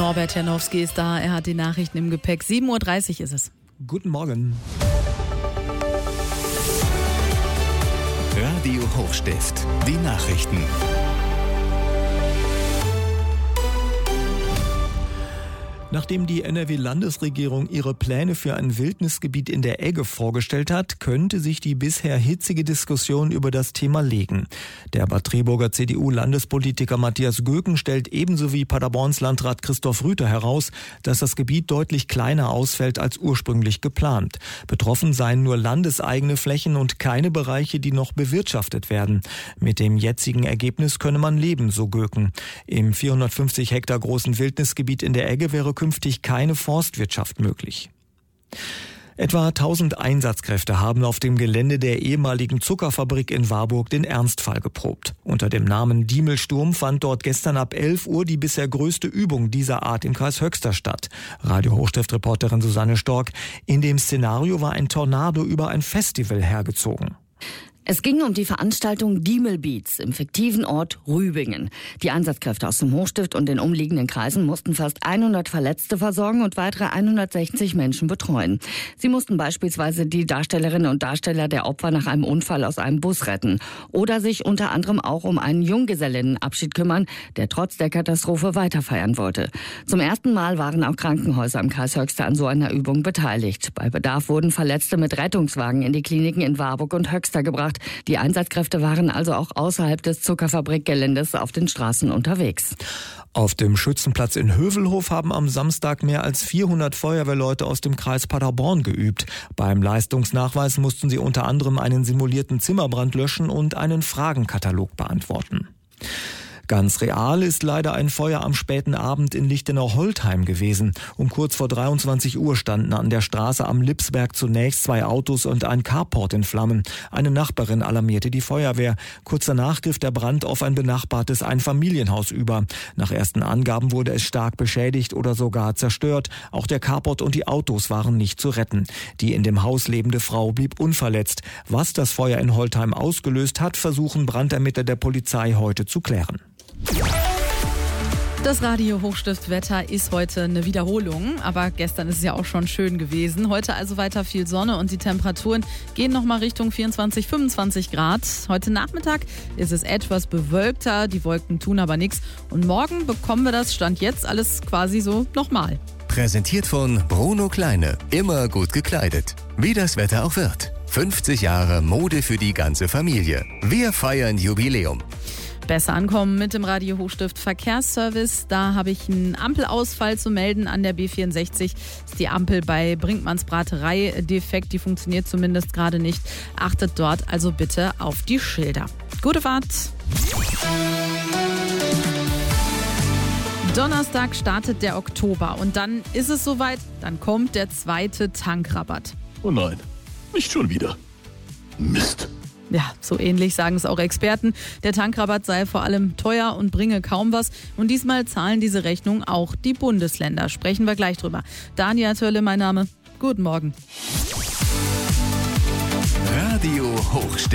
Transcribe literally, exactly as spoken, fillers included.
Norbert Janowski ist da, er hat die Nachrichten im Gepäck. sieben Uhr dreißig ist es. Guten Morgen. Radio Hochstift, die Nachrichten. Nachdem die N R W-Landesregierung ihre Pläne für ein Wildnisgebiet in der Egge vorgestellt hat, könnte sich die bisher hitzige Diskussion über das Thema legen. Der Bad Triburger C D U-Landespolitiker Matthias Göken stellt ebenso wie Paderborns Landrat Christoph Rüther heraus, dass das Gebiet deutlich kleiner ausfällt als ursprünglich geplant. Betroffen seien nur landeseigene Flächen und keine Bereiche, die noch bewirtschaftet werden. Mit dem jetzigen Ergebnis könne man leben, so Göken. Im vierhundertfünfzig Hektar großen Wildnisgebiet in der Egge wäre künftig keine Forstwirtschaft möglich. Etwa tausend Einsatzkräfte haben auf dem Gelände der ehemaligen Zuckerfabrik in Warburg den Ernstfall geprobt. Unter dem Namen Diemelsturm fand dort gestern ab elf Uhr die bisher größte Übung dieser Art im Kreis Höxter statt. Radio Hochstift-Reporterin Susanne Stork: In dem Szenario war ein Tornado über ein Festival hergezogen. Es ging um die Veranstaltung Diemelbeats im fiktiven Ort Rübingen. Die Einsatzkräfte aus dem Hochstift und den umliegenden Kreisen mussten fast hundert Verletzte versorgen und weitere hundertsechzig Menschen betreuen. Sie mussten beispielsweise die Darstellerinnen und Darsteller der Opfer nach einem Unfall aus einem Bus retten oder sich unter anderem auch um einen Junggesellinnenabschied kümmern, der trotz der Katastrophe weiterfeiern wollte. Zum ersten Mal waren auch Krankenhäuser im Kreis Höxter an so einer Übung beteiligt. Bei Bedarf wurden Verletzte mit Rettungswagen in die Kliniken in Warburg und Höxter gebracht. Die Einsatzkräfte waren also auch außerhalb des Zuckerfabrikgeländes auf den Straßen unterwegs. Auf dem Schützenplatz in Hövelhof haben am Samstag mehr als vierhundert Feuerwehrleute aus dem Kreis Paderborn geübt. Beim Leistungsnachweis mussten sie unter anderem einen simulierten Zimmerbrand löschen und einen Fragenkatalog beantworten. Ganz real ist leider ein Feuer am späten Abend in Lichtenau-Holtheim gewesen. Um kurz vor dreiundzwanzig Uhr standen an der Straße am Lippsberg zunächst zwei Autos und ein Carport in Flammen. Eine Nachbarin alarmierte die Feuerwehr. Kurz danach griff der Brand auf ein benachbartes Einfamilienhaus über. Nach ersten Angaben wurde es stark beschädigt oder sogar zerstört. Auch der Carport und die Autos waren nicht zu retten. Die in dem Haus lebende Frau blieb unverletzt. Was das Feuer in Holtheim ausgelöst hat, versuchen Brandermittler der Polizei heute zu klären. Das Radio Hochstift-Wetter ist heute eine Wiederholung, aber gestern ist es ja auch schon schön gewesen. Heute also weiter viel Sonne und die Temperaturen gehen nochmal Richtung vierundzwanzig, fünfundzwanzig Grad. Heute Nachmittag ist es etwas bewölkter, die Wolken tun aber nichts. Und morgen bekommen wir das, Stand jetzt, alles quasi so nochmal. Präsentiert von Bruno Kleine, immer gut gekleidet. Wie das Wetter auch wird. fünfzig Jahre Mode für die ganze Familie. Wir feiern Jubiläum. Besser ankommen mit dem Radio Hochstift Verkehrsservice. Da habe ich einen Ampelausfall zu melden an der B vierundsechzig. Ist die Ampel bei Brinkmanns Braterei defekt. Die funktioniert zumindest gerade nicht. Achtet dort also bitte auf die Schilder. Gute Fahrt! Donnerstag startet der Oktober und dann ist es soweit. Dann kommt der zweite Tankrabatt. Oh nein, nicht schon wieder. Mist. Ja, so ähnlich sagen es auch Experten. Der Tankrabatt sei vor allem teuer und bringe kaum was. Und diesmal zahlen diese Rechnung auch die Bundesländer. Sprechen wir gleich drüber. Daniel Tölle, mein Name. Guten Morgen. Radio Hochstift.